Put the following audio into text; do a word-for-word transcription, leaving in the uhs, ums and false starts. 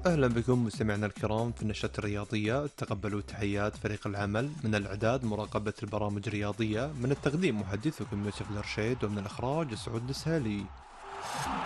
أهلا بكم مستمعينا الكرام في النشرة الرياضية. تقبلوا تحيات فريق العمل من الإعداد مراقبة البرامج الرياضية، من التقديم محدثكم يوسف الرشيد، ومن الإخراج سعود السهالي.